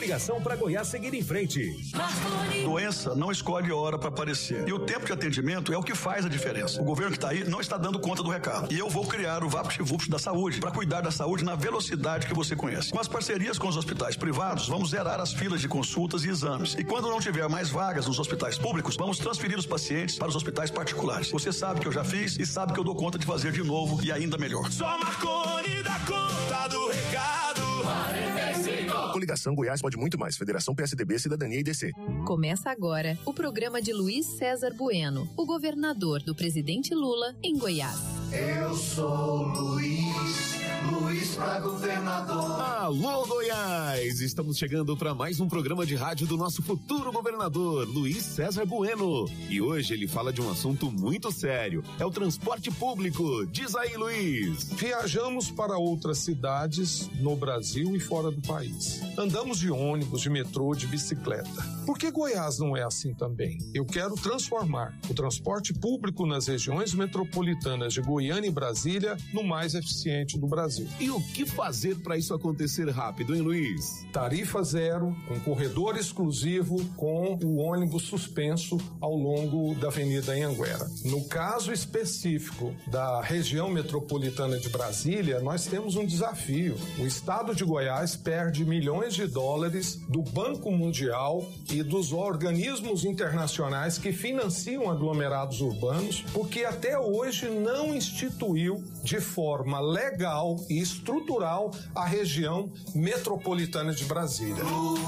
Coligação para Goiás seguir em frente. Doença não escolhe hora para aparecer. E o tempo de atendimento é o que faz a diferença. O governo que está aí não está dando conta do recado. E eu vou criar o VaptVupt da saúde para cuidar da saúde na velocidade que você conhece. Com as parcerias com os hospitais privados, vamos zerar as filas de consultas e exames. E quando não tiver mais vagas nos hospitais públicos, vamos transferir os pacientes para os hospitais particulares. Você sabe que eu já fiz e sabe que eu dou conta de fazer de novo e ainda melhor. Só Marconi dá conta do recado. 45. Coligação Goiás pode muito mais. Federação PSDB, Cidadania e DC. Começa agora o programa de Luiz César Bueno, o governador do presidente Lula em Goiás. Eu sou Luiz pra governador. Alô, Goiás! Estamos chegando para mais um programa de rádio do nosso futuro governador, Luiz César Bueno. E hoje ele fala de um assunto muito sério, é o transporte público. Diz aí, Luiz. Viajamos para outras cidades no Brasil e fora do país. Andamos de ônibus, de metrô, de bicicleta. Por que Goiás não é assim também? Eu quero transformar o transporte público nas regiões metropolitanas de Goiânia e Brasília no mais eficiente do Brasil. E o que fazer para isso acontecer rápido, hein, Luiz? Tarifa zero, um corredor exclusivo com o ônibus suspenso ao longo da Avenida Anhanguera. No caso específico da região metropolitana de Brasília, nós temos um desafio. O estado de Goiás perde milhões de dólares do Banco Mundial e dos organismos internacionais que financiam aglomerados urbanos, porque até hoje não instituiu de forma legal e estrutural a região metropolitana de Brasília.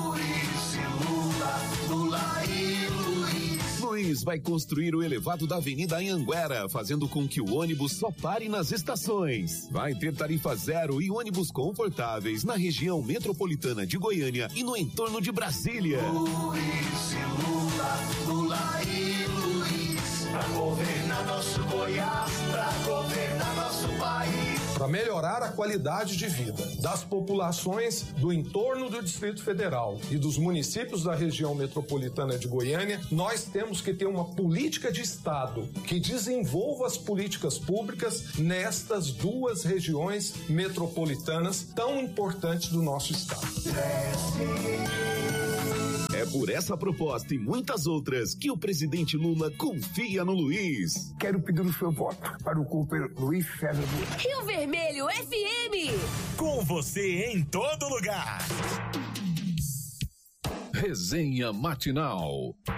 Lula e Luiz. Luiz vai construir o elevado da Avenida Anhanguera, fazendo com que o ônibus só pare nas estações. Vai ter tarifa zero e ônibus confortáveis na região metropolitana de Goiânia e no entorno de Brasília. Lula e Luiz. Pra governar nosso Goiás, pra governar nosso país. Para melhorar a qualidade de vida das populações do entorno do Distrito Federal e dos municípios da região metropolitana de Goiânia, nós temos que ter uma política de Estado que desenvolva as políticas públicas nestas duas regiões metropolitanas tão importantes do nosso Estado. É por essa proposta e muitas outras que o presidente Lula confia no Luiz. Quero pedir o seu voto para o companheiro Luiz César Bueno. Rio Vermelho FM. Com você em todo lugar. Resenha matinal.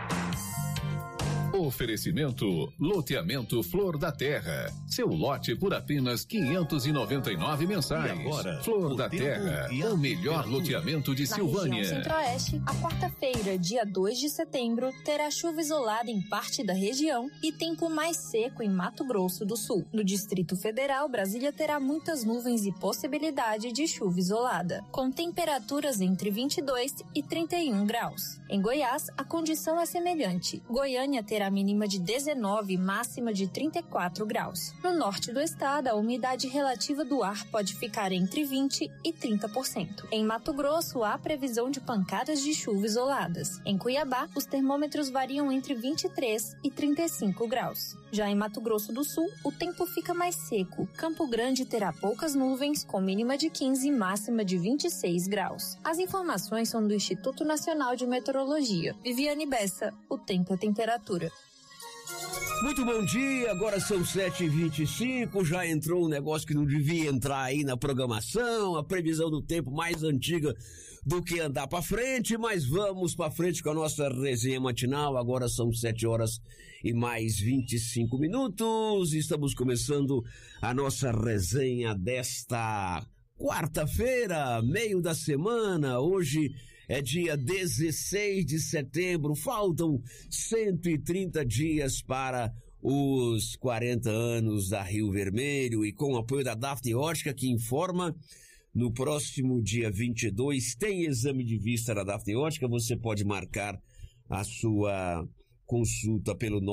Oferecimento Loteamento Flor da Terra. Seu lote por apenas 599 mensais. E agora, Flor da Terra, o melhor loteamento de Silvânia. Na região Centro-Oeste, a quarta-feira, dia 2 de setembro, terá chuva isolada em parte da região e tempo mais seco em Mato Grosso do Sul. No Distrito Federal, Brasília terá muitas nuvens e possibilidade de chuva isolada, com temperaturas entre 22 e 31 graus. Em Goiás, a condição é semelhante. Goiânia terá mínima de 19 e máxima de 34 graus. No norte do estado, a umidade relativa do ar pode ficar entre 20 e 30%. Em Mato Grosso, há previsão de pancadas de chuva isoladas. Em Cuiabá, os termômetros variam entre 23 e 35 graus. Já em Mato Grosso do Sul, o tempo fica mais seco. Campo Grande terá poucas nuvens, com mínima de 15 e máxima de 26 graus. As informações são do Instituto Nacional de Meteorologia. Viviane Bessa, o tempo e a temperatura. Muito bom dia, agora são 7h25, já entrou um negócio que não devia entrar aí na programação, a previsão do tempo mais antiga do que andar pra frente, mas vamos pra frente com a nossa resenha matinal. Agora são 7 horas e mais 25 minutos, estamos começando a nossa resenha desta quarta-feira, meio da semana. Hoje é dia 16 de setembro, faltam 130 dias para os 40 anos da Rio Vermelho, e com o apoio da Daphne Ótica, que informa, no próximo dia 22 tem exame de vista da Daphne Ótica. Você pode marcar a sua consulta pelo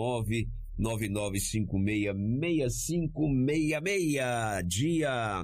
999566566, dia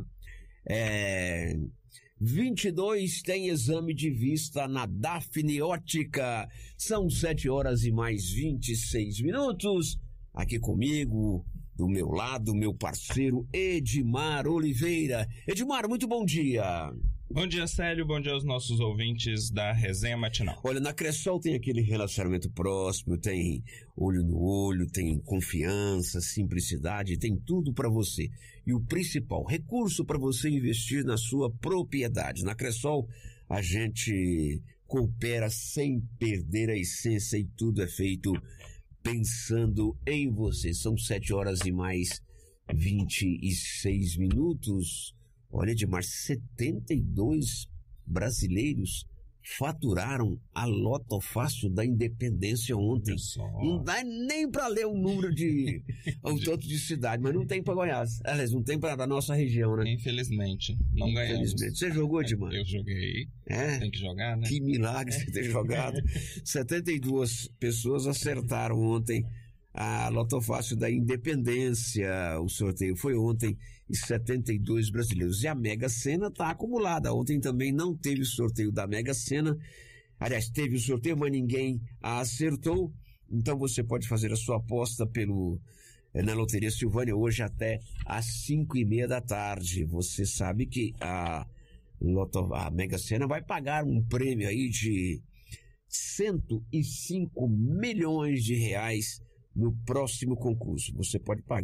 22 tem exame de vista na Daphne Ótica. São 7 horas e mais 26 minutos. Aqui comigo, do meu lado, meu parceiro Edmar Oliveira. Edmar, muito bom dia. Bom dia, Célio. Bom dia aos nossos ouvintes da Resenha Matinal. Olha, na Cressol tem aquele relacionamento próximo, tem olho no olho, tem confiança, simplicidade, tem tudo para você. E o principal, recurso para você investir na sua propriedade. Na Cressol, a gente coopera sem perder a essência e tudo é feito pensando em você. São 7 horas e mais 26 minutos. Olha, Edmar, 72 brasileiros faturaram a Loto Fácil da Independência ontem. Não dá nem para ler o número o tanto de cidade, mas não tem para Goiás. Aliás, não tem para a nossa região, né? Infelizmente, não ganhamos. Você jogou, Edmar? Eu joguei. Tem que jogar, né? Que milagre você ter jogado. 72 pessoas acertaram ontem a Loto Fácil da Independência. O sorteio foi ontem e 72 brasileiros. E a Mega Sena está acumulada. Ontem também não teve o sorteio da Mega Sena. Aliás, teve o sorteio, mas ninguém a acertou. Então você pode fazer a sua aposta na Loteria Silvânia hoje até às 5:30 da tarde. Você sabe que a Mega Sena vai pagar um prêmio aí de 105 milhões de reais no próximo concurso. Você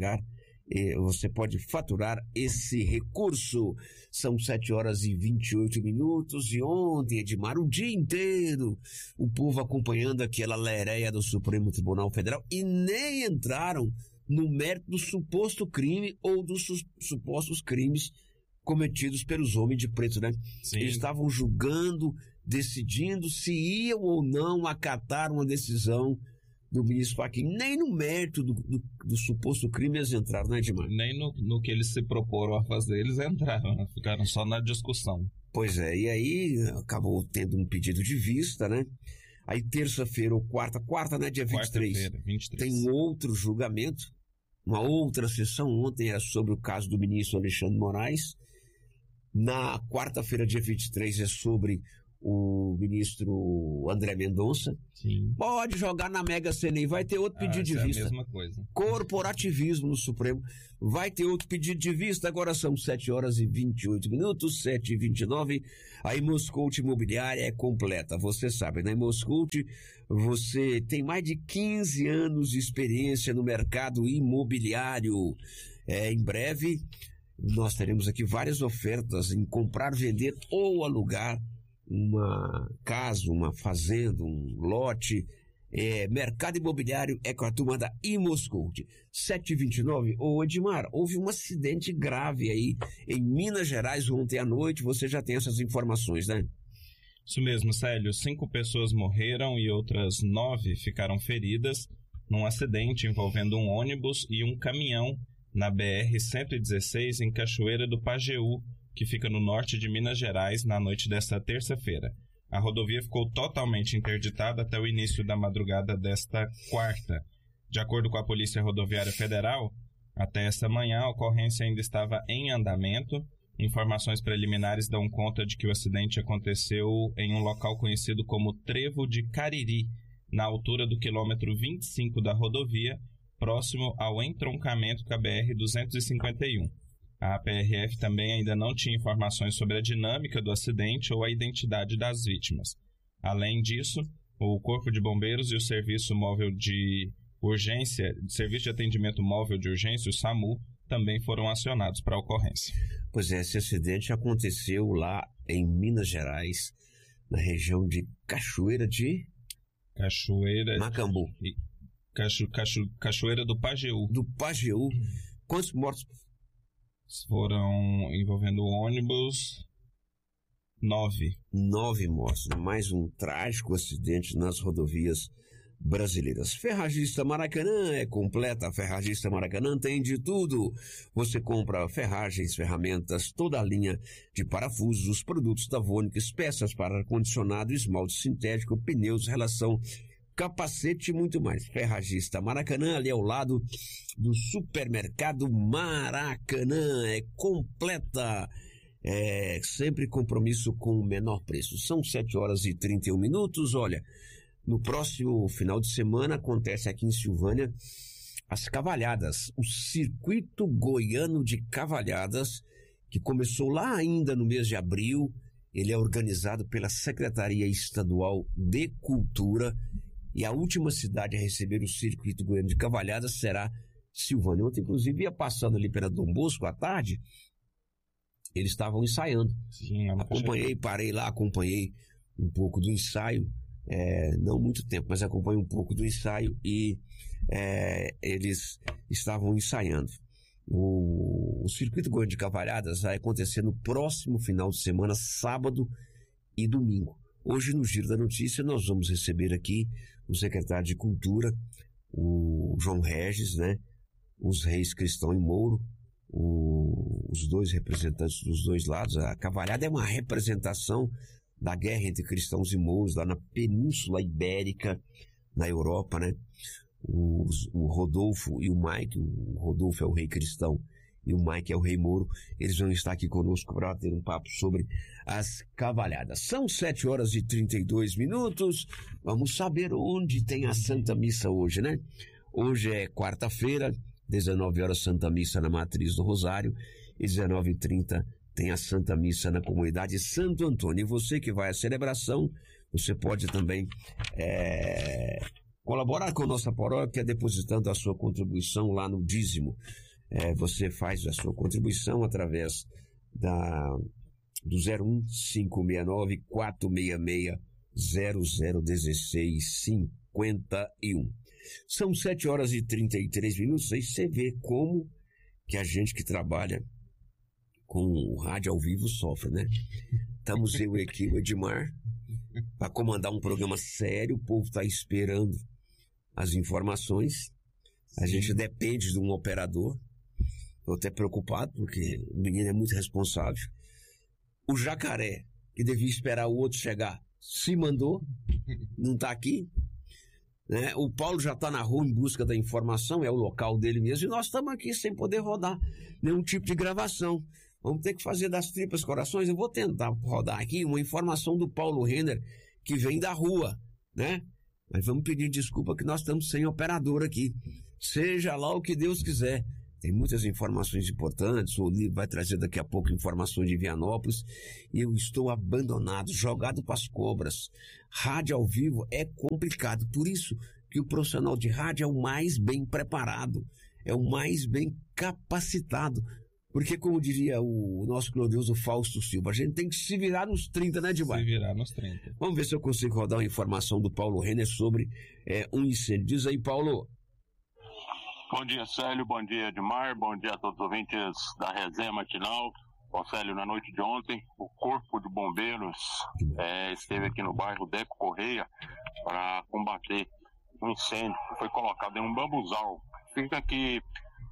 pode faturar esse recurso. São 7 horas e 28 minutos. E ontem, Edmar, o dia inteiro, o povo acompanhando aquela lereia do Supremo Tribunal Federal e nem entraram no mérito do suposto crime ou dos supostos crimes cometidos pelos homens de preto, né? Sim. Eles estavam julgando, decidindo se iam ou não acatar uma decisão do ministro Fachin. Nem no mérito do suposto crime eles entraram, né, Edmar? Nem no que eles se proporam a fazer, eles entraram, né? Ficaram só na discussão. Pois é, e aí acabou tendo um pedido de vista, né? Aí terça-feira ou quarta, né, dia 23, 23, tem outro julgamento, uma outra sessão. Ontem era sobre o caso do ministro Alexandre Moraes. Na quarta-feira, dia 23, é sobre o ministro André Mendonça. Sim. Pode jogar na Mega Sena e vai ter outro pedido de vista. É a mesma coisa. Corporativismo no Supremo. Vai ter outro pedido de vista. Agora são 7 horas e 28 minutos, 7h29. A Imoscout Imobiliária é completa. Você sabe, na Imoscout você tem mais de 15 anos de experiência no mercado imobiliário. Em breve nós teremos aqui várias ofertas em comprar, vender ou alugar uma casa, uma fazenda, um lote. Mercado imobiliário é com a turma da Imoscout. 7h29. Ô Edmar, houve um acidente grave aí em Minas Gerais ontem à noite. Você já tem essas informações, né? Isso mesmo, Célio. 5 pessoas morreram e outras 9 ficaram feridas num acidente envolvendo um ônibus e um caminhão na BR-116 em Cachoeira do Pajeú, que fica no norte de Minas Gerais, na noite desta terça-feira. A rodovia ficou totalmente interditada até o início da madrugada desta quarta. De acordo com a Polícia Rodoviária Federal, até essa manhã a ocorrência ainda estava em andamento. Informações preliminares dão conta de que o acidente aconteceu em um local conhecido como Trevo de Cariri, na altura do quilômetro 25 da rodovia, próximo ao entroncamento com a BR-251. A PRF também ainda não tinha informações sobre a dinâmica do acidente ou a identidade das vítimas. Além disso, o Corpo de Bombeiros e o Serviço de Atendimento Móvel de Urgência, o SAMU, também foram acionados para a ocorrência. Pois é, esse acidente aconteceu lá em Minas Gerais, na região de Cachoeira Macambu. Cachoeira do Pajeú. Do Pajeú. Quantos mortos foram envolvendo o ônibus? 9. 9 mortos. Mais um trágico acidente nas rodovias brasileiras. Ferragista Maracanã é completa. A Ferragista Maracanã tem de tudo. Você compra ferragens, ferramentas, toda a linha de parafusos, produtos da Vonix, peças para ar-condicionado, esmalte sintético, pneus, relação, capacete e muito mais. Ferragista Maracanã, ali ao lado do supermercado Maracanã. É completa. Sempre compromisso com o menor preço. São 7 horas e 31 minutos. Olha, no próximo final de semana acontece aqui em Silvânia as cavalhadas, o Circuito Goiano de Cavalhadas, que começou lá ainda no mês de abril ele é organizado pela Secretaria Estadual de Cultura, e a última cidade a receber o Circuito Goiano de Cavalhadas será Silvânia. Ontem, inclusive, ia passando ali pela Dom Bosco à tarde, eles estavam ensaiando. Sim, parei lá, acompanhei um pouco do ensaio, não muito tempo, mas acompanhei um pouco do ensaio e eles estavam ensaiando. O Circuito Goiano de Cavalhadas vai acontecer no próximo final de semana, sábado e domingo. Hoje, no Giro da Notícia, nós vamos receber aqui o secretário de Cultura, o João Regis, né? Os Reis Cristão e Mouro, os dois representantes dos dois lados. A cavalhada é uma representação da guerra entre cristãos e mouros lá na Península Ibérica, na Europa, né? O Rodolfo e o Mike, o Rodolfo é o rei cristão e o Mike é o rei mouro, eles vão estar aqui conosco para ter um papo sobre as cavalhadas. São 7h32, vamos saber onde tem a Santa Missa hoje, né? Hoje é quarta-feira, 19 horas Santa Missa na Matriz do Rosário e 19h30 tem a Santa Missa na comunidade Santo Antônio. E você que vai à celebração, você pode também colaborar com a nossa paróquia depositando a sua contribuição lá no dízimo. Você faz a sua contribuição através do 01 569 466 001651. São 7h33. Aí você vê como que a gente que trabalha com o rádio ao vivo sofre, né? Estamos eu aqui, o Edmar, para comandar um programa sério. O povo está esperando as informações. A gente depende de um operador. Estou até preocupado, porque o menino é muito responsável. O Jacaré, que devia esperar o outro chegar, se mandou, não está aqui. Né? O Paulo já está na rua em busca da informação, é o local dele mesmo, e nós estamos aqui sem poder rodar nenhum tipo de gravação. Vamos ter que fazer das tripas corações. Eu vou tentar rodar aqui uma informação do Paulo Renner, que vem da rua, né? Mas vamos pedir desculpa que nós estamos sem operador aqui. Seja lá o que Deus quiser. Tem muitas informações importantes. O livro vai trazer daqui a pouco informações de Vianópolis. E eu estou abandonado, jogado para as cobras. Rádio ao vivo é complicado. Por isso que o profissional de rádio é o mais bem preparado, é o mais bem capacitado. Porque, como diria o nosso glorioso Fausto Silva, a gente tem que se virar nos 30, né, Edmar? Se virar nos 30. Vamos ver se eu consigo rodar uma informação do Paulo Renner sobre um incêndio. Diz aí, Paulo. Bom dia, Célio. Bom dia, Edmar. Bom dia a todos os ouvintes da resenha matinal. Bom, Célio, na noite de ontem, o Corpo de Bombeiros esteve aqui no bairro Deco Correia para combater um incêndio que foi colocado em um bambuzal. Fica aqui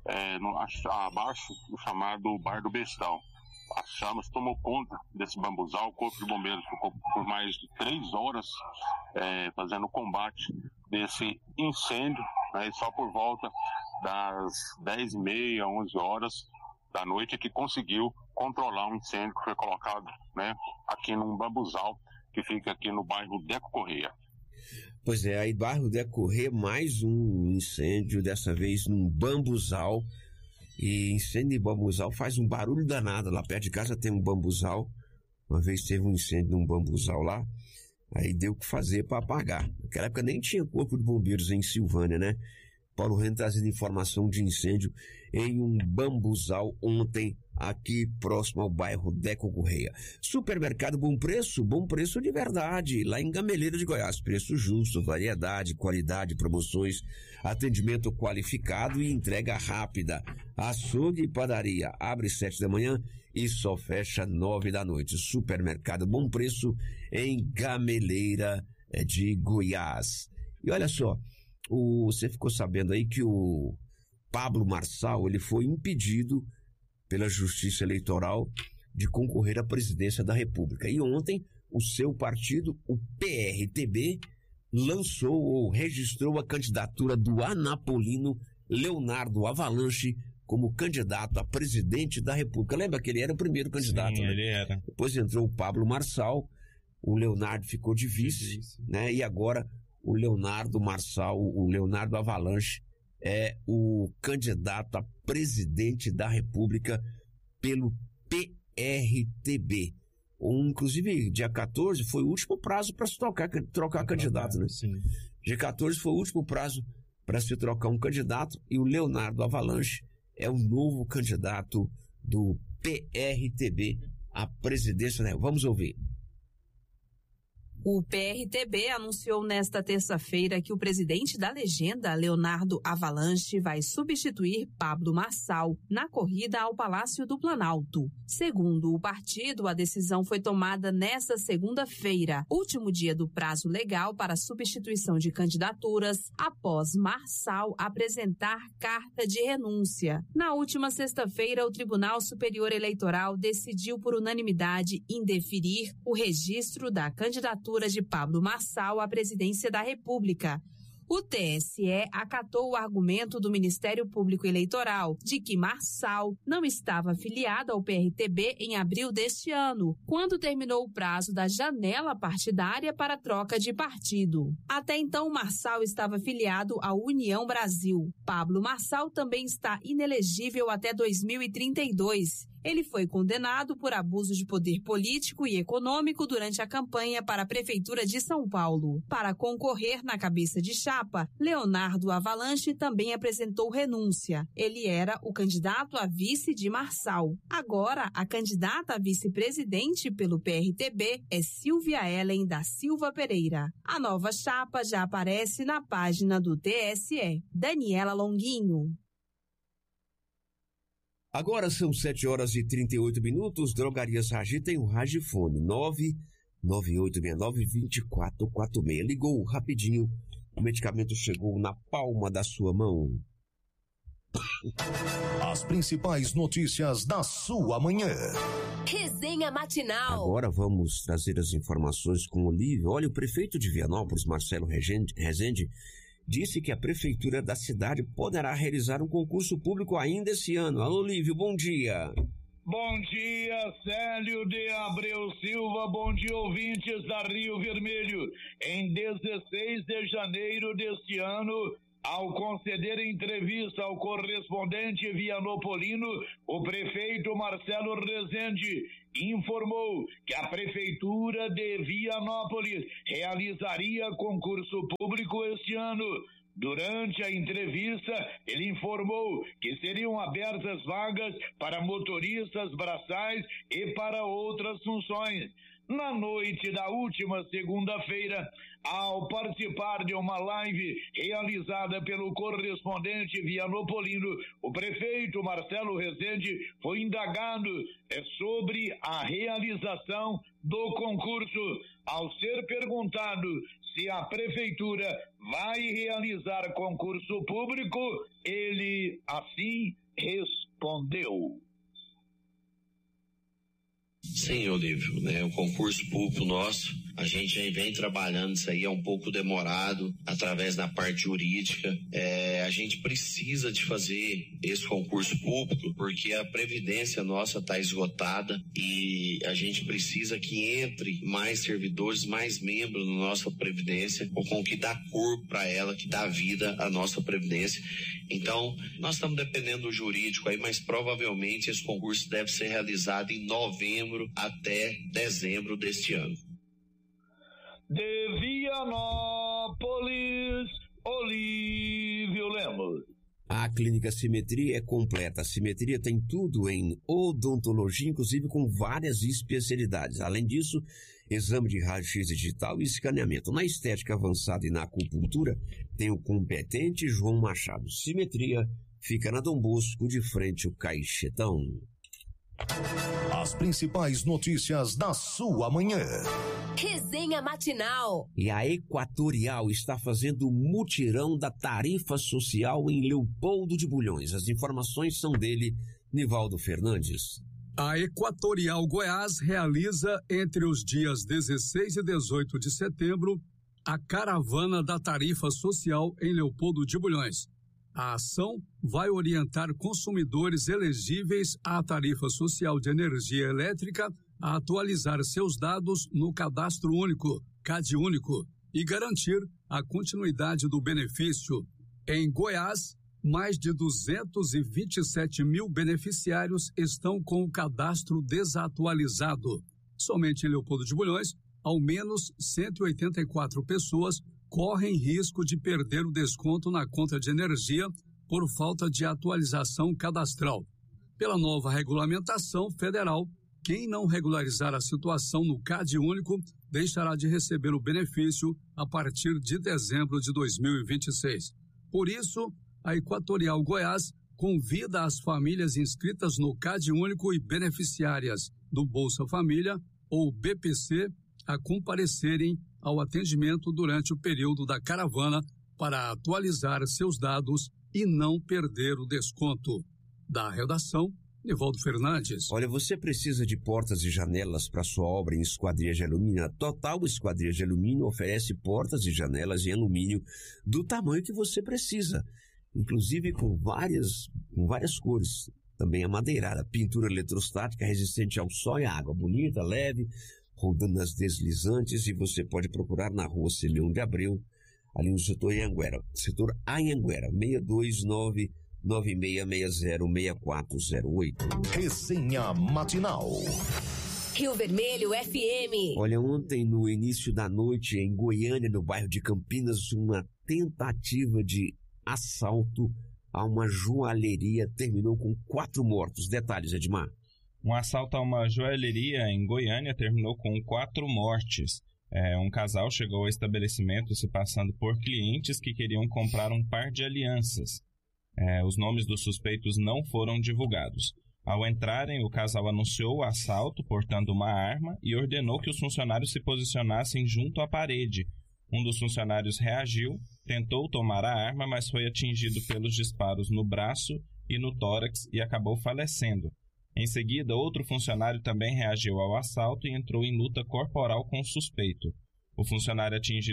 abaixo do chamado Bar do Bestal. As chamas tomou conta desse bambuzal. O Corpo de Bombeiros ficou por mais de 3 horas fazendo o combate desse incêndio, né, e só por volta das 10h30, 11 horas da noite que conseguiu controlar um incêndio que foi colocado, né, aqui num bambuzal que fica aqui no bairro Deco Correia. Pois é, aí bairro Deco Correia, mais um incêndio, dessa vez num bambuzal. E incêndio de bambuzal faz um barulho danado. Lá perto de casa tem um bambuzal. Uma vez teve um incêndio num bambuzal lá, aí deu o que fazer para apagar. Naquela época nem tinha Corpo de Bombeiros em Silvânia, né? Paulo Renner trazendo informação de incêndio em um bambuzal ontem, aqui próximo ao bairro Deco Correia. Supermercado Bom Preço de verdade, lá em Gameleira de Goiás. Preço justo, variedade, qualidade, promoções, atendimento qualificado e entrega rápida. Açougue e padaria, abre 7 da manhã e só fecha 9 da noite. Supermercado Bom Preço em Gameleira de Goiás. E olha só, você ficou sabendo aí que o Pablo Marçal, ele foi impedido pela Justiça Eleitoral de concorrer à presidência da República. E ontem, o seu partido, o PRTB, lançou ou registrou a candidatura do anapolino Leonardo Avalanche como candidato a presidente da República. Lembra que ele era o primeiro candidato? Sim, né? ele era. Depois entrou o Pablo Marçal, o Leonardo ficou de vice, né? E agora o Leonardo Marçal, o Leonardo Avalanche, é o candidato a presidente da República pelo PRTB. Inclusive, dia 14 foi o último prazo para se trocar candidato, né? Sim. Dia 14 foi o último prazo para se trocar um candidato e o Leonardo Avalanche é o novo candidato do PRTB à presidência, né? Vamos ouvir. O PRTB anunciou nesta terça-feira que o presidente da legenda, Leonardo Avalanche, vai substituir Pablo Marçal na corrida ao Palácio do Planalto. Segundo o partido, a decisão foi tomada nesta segunda-feira, último dia do prazo legal para substituição de candidaturas, após Marçal apresentar carta de renúncia. Na última sexta-feira, o Tribunal Superior Eleitoral decidiu por unanimidade indeferir o registro da candidatura de Pablo Marçal à presidência da República. O TSE acatou o argumento do Ministério Público Eleitoral de que Marçal não estava afiliado ao PRTB em abril deste ano, quando terminou o prazo da janela partidária para troca de partido. Até então, Marçal estava afiliado à União Brasil. Pablo Marçal também está inelegível até 2032. Ele foi condenado por abuso de poder político e econômico durante a campanha para a Prefeitura de São Paulo. Para concorrer na cabeça de chapa, Leonardo Avalanche também apresentou renúncia. Ele era o candidato a vice de Marçal. Agora, a candidata a vice-presidente pelo PRTB é Silvia Ellen da Silva Pereira. A nova chapa já aparece na página do TSE. Daniela Longuinho. Agora são 7h38. Drogarias Ragi tem o Ragifone 99869-2446. Ligou rapidinho, o medicamento chegou na palma da sua mão. As principais notícias da sua manhã. Resenha matinal. Agora vamos trazer as informações com o Olívio. Olha, o prefeito de Vianópolis, Marcelo Rezende, disse que a prefeitura da cidade poderá realizar um concurso público ainda esse ano. Alô, Lívio, bom dia. Bom dia, Célio de Abreu Silva, bom dia, ouvintes da Rio Vermelho. Em 16 de janeiro deste ano, ao conceder entrevista ao correspondente vianopolino, o prefeito Marcelo Rezende informou que a prefeitura de Vianópolis realizaria concurso público este ano. Durante a entrevista, ele informou que seriam abertas vagas para motoristas braçais e para outras funções. Na noite da última segunda-feira, ao participar de uma live realizada pelo correspondente vianopolino, o prefeito Marcelo Rezende foi indagado sobre a realização do concurso. Ao ser perguntado se a prefeitura vai realizar concurso público, ele assim respondeu. Sim, Olívio, né? O concurso público nosso, a gente já vem trabalhando isso aí, é um pouco demorado, através da parte jurídica. A gente precisa de fazer esse concurso público porque a previdência nossa está esgotada e a gente precisa que entre mais servidores, mais membros na nossa previdência, com que dá cor para ela, que dá vida à nossa previdência. Então, nós estamos dependendo do jurídico aí, mas provavelmente esse concurso deve ser realizado em novembro até dezembro deste ano. De Vianópolis, Olívio Lemos. A clínica Simetria é completa. A Simetria tem tudo em odontologia, inclusive com várias especialidades. Além disso, exame de raio-x digital e escaneamento. Na estética avançada e na acupuntura, tem o competente João Machado. Simetria fica na Dom Bosco, de frente ao Caixetão. As principais notícias da sua manhã. Resenha matinal. E a Equatorial está fazendo mutirão da tarifa social em Leopoldo de Bulhões. As informações são dele, Nivaldo Fernandes. A Equatorial Goiás realiza entre os dias 16 e 18 de setembro a caravana da tarifa social em Leopoldo de Bulhões. A ação vai orientar consumidores elegíveis à tarifa social de energia elétrica a atualizar seus dados no Cadastro Único, CadÚnico, e garantir a continuidade do benefício. Em Goiás, mais de 227 mil beneficiários estão com o cadastro desatualizado. Somente em Leopoldo de Bulhões, ao menos 184 pessoas correm risco de perder o desconto na conta de energia por falta de atualização cadastral. Pela nova regulamentação federal, quem não regularizar a situação no CadÚnico deixará de receber o benefício a partir de dezembro de 2026. Por isso, a Equatorial Goiás convida as famílias inscritas no CadÚnico e beneficiárias do Bolsa Família ou BPC a comparecerem ao atendimento durante o período da caravana para atualizar seus dados e não perder o desconto. Da redação, Nivaldo Fernandes. Olha, você precisa de portas e janelas para sua obra em esquadrias de alumínio. A Total Esquadrias de Alumínio oferece portas e janelas em alumínio do tamanho que você precisa, inclusive com várias cores. Também a madeirada, pintura eletrostática resistente ao sol e à água, bonita, leve, rodanas deslizantes, e você pode procurar na rua Celião de Abreu, ali no setor Anhanguera, 662-9660-6408. Resenha Matinal. Rio Vermelho FM. Olha, ontem no início da noite em Goiânia, no bairro de Campinas, uma tentativa de assalto a uma joalheria terminou com 4 mortos. Detalhes, Edmar. Um assalto a uma joalheria em Goiânia terminou com 4 mortes. Um casal chegou ao estabelecimento se passando por clientes que queriam comprar um par de alianças. Os nomes dos suspeitos não foram divulgados. Ao entrarem, o casal anunciou o assalto portando uma arma e ordenou que os funcionários se posicionassem junto à parede. Um dos funcionários reagiu, tentou tomar a arma, mas foi atingido pelos disparos no braço e no tórax e acabou falecendo. Em seguida, outro funcionário também reagiu ao assalto e entrou em luta corporal com o suspeito. O funcionário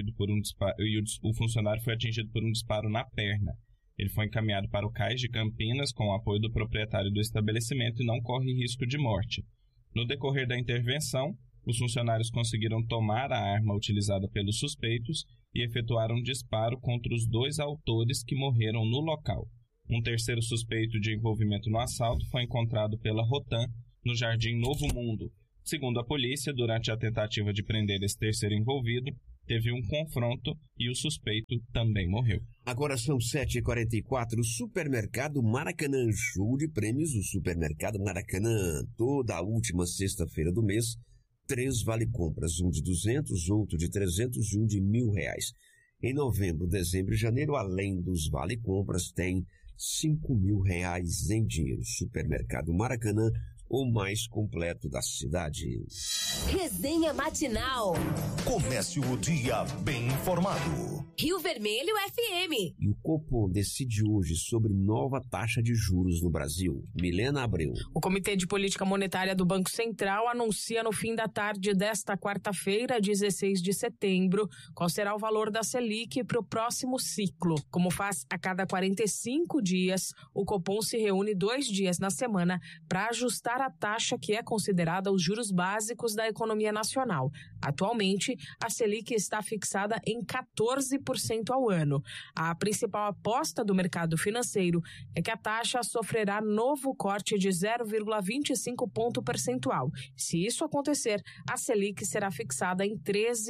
foi atingido por um disparo na perna. Ele foi encaminhado para o CAIS de Campinas com o apoio do proprietário do estabelecimento e não corre risco de morte. No decorrer da intervenção, os funcionários conseguiram tomar a arma utilizada pelos suspeitos e efetuaram um disparo contra os 2 autores que morreram no local. Um terceiro suspeito de envolvimento no assalto foi encontrado pela Rotan, no Jardim Novo Mundo. Segundo a polícia, durante a tentativa de prender esse terceiro envolvido, teve um confronto e o suspeito também morreu. Agora são 7h44, Supermercado Maracanã, show de prêmios. O Supermercado Maracanã, toda a última sexta-feira do mês, 3 vale-compras, um de 200, outro de 300 e um de R$1.000. Em novembro, dezembro e janeiro, além dos vale-compras, tem R$5.000 em dinheiro. Supermercado Maracanã, o mais completo da cidade. Resenha Matinal. Comece o dia bem informado. Rio Vermelho FM. E o Copom decide hoje sobre nova taxa de juros no Brasil. Milena Abreu. O Comitê de Política Monetária do Banco Central anuncia no fim da tarde desta quarta-feira, 16 de setembro, qual será o valor da Selic para o próximo ciclo. Como faz a cada 45 dias, o Copom se reúne 2 dias na semana para ajustar a taxa que é considerada os juros básicos da economia nacional. Atualmente, a Selic está fixada em 14% ao ano. A principal aposta do mercado financeiro é que a taxa sofrerá novo corte de 0,25 ponto percentual. Se isso acontecer, a Selic será fixada em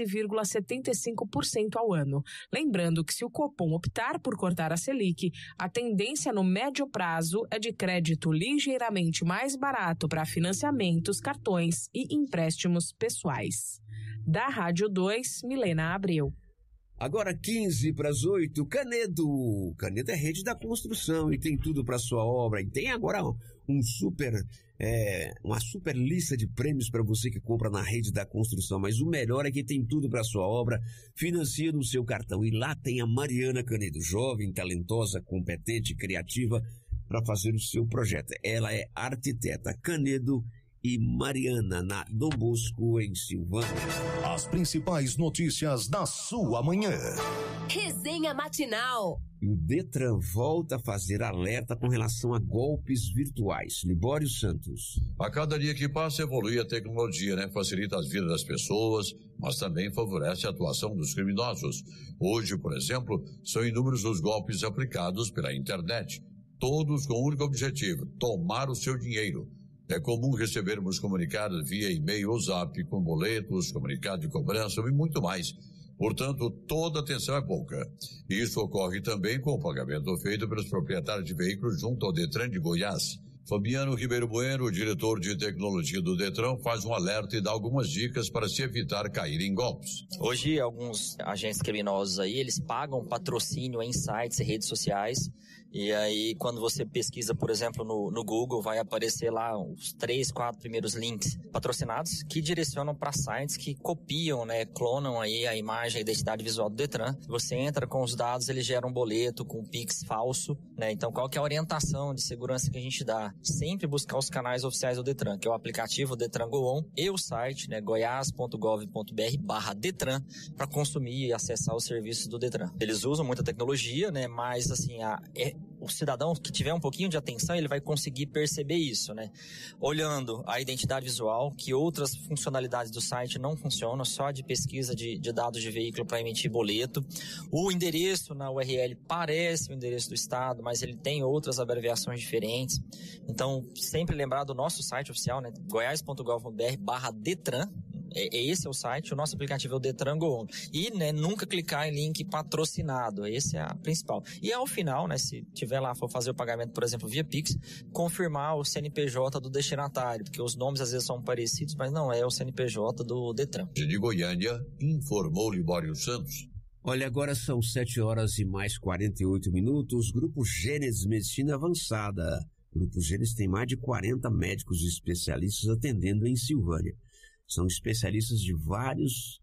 13,75% ao ano. Lembrando que se o Copom optar por cortar a Selic, a tendência no médio prazo é de crédito ligeiramente mais barato para financiamentos, cartões e empréstimos pessoais. Da Rádio 2, Milena Abreu. Agora 7:15, Canedo. Canedo é rede da construção e tem tudo para sua obra. E tem agora uma super lista de prêmios para você que compra na rede da construção. Mas o melhor é que tem tudo para sua obra. Financia no seu cartão. E lá tem a Mariana Canedo, jovem, talentosa, competente, criativa, para fazer o seu projeto. Ela é arquiteta. Canedo e Mariana, na Dom Bosco, em Silvânia. As principais notícias da sua manhã. Resenha Matinal. E o Detran volta a fazer alerta com relação a golpes virtuais. Libório Santos. A cada dia que passa, evolui a tecnologia, Facilita as vidas das pessoas, mas também favorece a atuação dos criminosos. Hoje, por exemplo, são inúmeros os golpes aplicados pela internet, todos com o único objetivo: tomar o seu dinheiro. É comum recebermos comunicados via e-mail ou zap com boletos, comunicados de cobrança e muito mais. Portanto, toda atenção é pouca. Isso ocorre também com o pagamento feito pelos proprietários de veículos junto ao Detran de Goiás. Fabiano Ribeiro Bueno, diretor de tecnologia do Detran, faz um alerta e dá algumas dicas para se evitar cair em golpes. Hoje, alguns agentes criminosos aí, eles pagam patrocínio em sites e redes sociais. E aí, quando você pesquisa, por exemplo, no Google, vai aparecer lá os 3, 4 primeiros links patrocinados que direcionam para sites que copiam, né, clonam aí a imagem, a identidade visual do Detran. Você entra com os dados, ele gera um boleto com um Pix falso, né? Então, qual que é a orientação de segurança que a gente dá? Sempre buscar os canais oficiais do Detran, que é o aplicativo Detran Go On e o site, né, goias.gov.br/Detran, para consumir e acessar os serviços do Detran. Eles usam muita tecnologia, né, mas assim, o cidadão que tiver um pouquinho de atenção, ele vai conseguir perceber isso, né? Olhando a identidade visual, que outras funcionalidades do site não funcionam, só de pesquisa de dados de veículo para emitir boleto. O endereço na URL parece o endereço do estado, mas ele tem outras abreviações diferentes. Então, sempre lembrar do nosso site oficial, né? goias.gov.br/Detran. Esse é o site, o nosso aplicativo é o Detran Go On. E, né, nunca clicar em link patrocinado, esse é a principal. E ao final, né, se tiver lá, for fazer o pagamento, por exemplo, via Pix, confirmar o CNPJ do destinatário, porque os nomes às vezes são parecidos, mas não é o CNPJ do Detran. De Goiânia, informou Libório Santos. Olha, agora são 7h mais 48. Grupo Gênesis Medicina Avançada. Grupo Gênesis tem mais de 40 médicos e especialistas atendendo em Silvânia. São especialistas de várias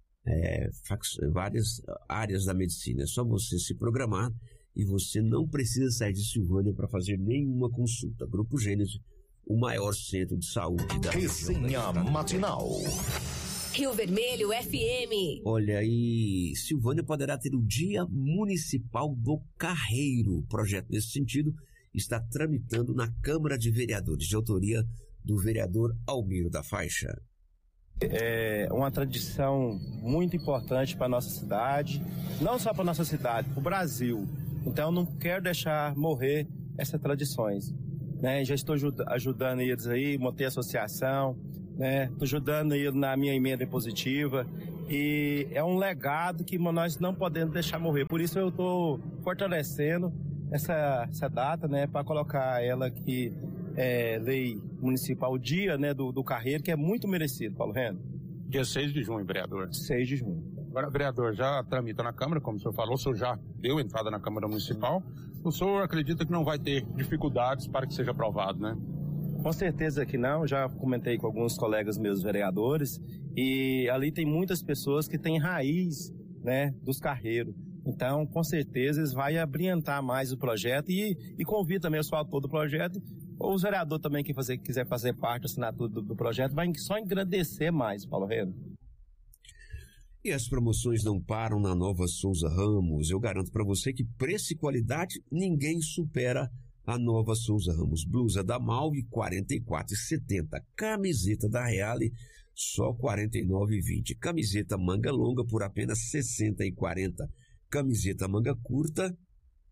áreas da medicina. É só você se programar e você não precisa sair de Silvânia para fazer nenhuma consulta. Grupo Gênesis, o maior centro de saúde da Resenha Matinal. Rio Vermelho FM. Olha, e Silvânia poderá ter o Dia Municipal do Carreiro. O projeto nesse sentido está tramitando na Câmara de Vereadores, de autoria do vereador Almiro da Faixa. É uma tradição muito importante para a nossa cidade, não só para a nossa cidade, para o Brasil. Então, não quero deixar morrer essas tradições, né? Já estou ajudando eles aí, montei associação, né? Estou ajudando eles na minha emenda impositiva e é um legado que nós não podemos deixar morrer. Por isso eu estou fortalecendo essa data, né? Para colocar ela aqui, lei municipal, o dia, né, do Carreiro, que é muito merecido, Paulo Rendo. Dia 6 de junho, vereador. 6 de junho. Agora, vereador, já tramita na Câmara, como o senhor falou, o senhor já deu entrada na Câmara Municipal. O senhor acredita que não vai ter dificuldades para que seja aprovado, né? Com certeza que não, já comentei com alguns colegas meus vereadores, e ali tem muitas pessoas que têm raiz, né, dos carreiros. Então, com certeza, eles vão abrilhantar mais o projeto e convido também o autor do projeto, ou os vereadores também que quiser fazer parte da assinatura do projeto, vai só engrandecer mais, Paulo Rendo. E as promoções não param na Nova Souza Ramos. Eu garanto para você que preço e qualidade ninguém supera a Nova Souza Ramos. Blusa da Malve, R$ 44,70. Camiseta da Reale, só R$ 49,20. Camiseta manga longa por apenas R$ 60,40. Camisa manga curta, R$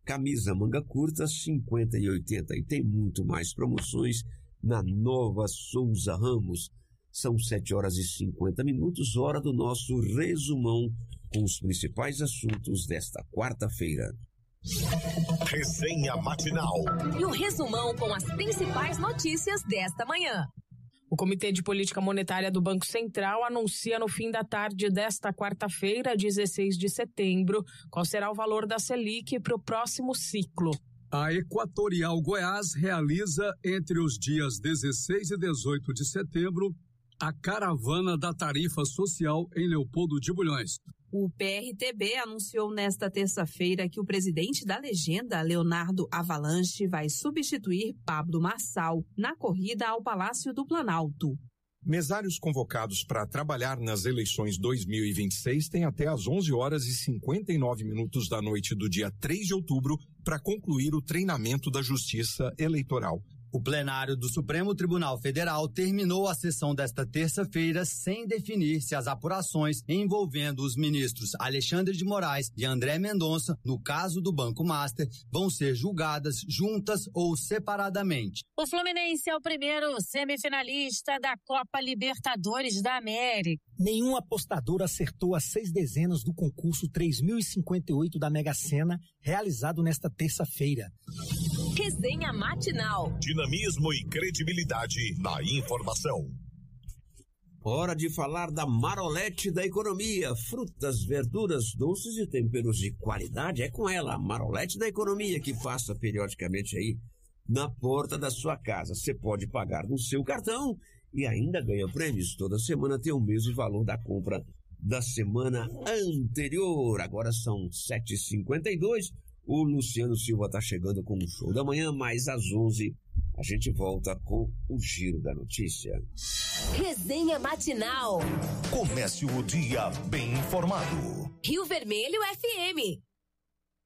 50,80. E tem muito mais promoções na Nova Souza Ramos. São 7h50, hora do nosso resumão com os principais assuntos desta quarta-feira. Resenha Matinal. E o resumão com as principais notícias desta manhã. O Comitê de Política Monetária do Banco Central anuncia no fim da tarde desta quarta-feira, 16 de setembro, qual será o valor da Selic para o próximo ciclo. A Equatorial Goiás realiza entre os dias 16 e 18 de setembro a caravana da tarifa social em Leopoldo de Bulhões. O PRTB anunciou nesta terça-feira que o presidente da legenda, Leonardo Avalanche, vai substituir Pablo Marçal na corrida ao Palácio do Planalto. Mesários convocados para trabalhar nas eleições 2026 têm até às 11h59 da noite do dia 3 de outubro para concluir o treinamento da Justiça Eleitoral. O plenário do Supremo Tribunal Federal terminou a sessão desta terça-feira sem definir se as apurações envolvendo os ministros Alexandre de Moraes e André Mendonça, no caso do Banco Master, vão ser julgadas juntas ou separadamente. O Fluminense é o primeiro semifinalista da Copa Libertadores da América. Nenhum apostador acertou as 6 dezenas do concurso 3058 da Mega Sena, realizado nesta terça-feira. Resenha matinal. Dinamismo e credibilidade na informação. Hora de falar da Marolete da economia. Frutas, verduras, doces e temperos de qualidade. É com ela, a Marolete da economia, que passa periodicamente aí na porta da sua casa. Você pode pagar no seu cartão e ainda ganha prêmios. Toda semana tem o mesmo valor da compra da semana anterior. Agora são 7h52. O Luciano Silva está chegando com o Show da Manhã, mas às 11 a gente volta com o Giro da Notícia. Resenha matinal. Comece o dia bem informado. Rio Vermelho FM.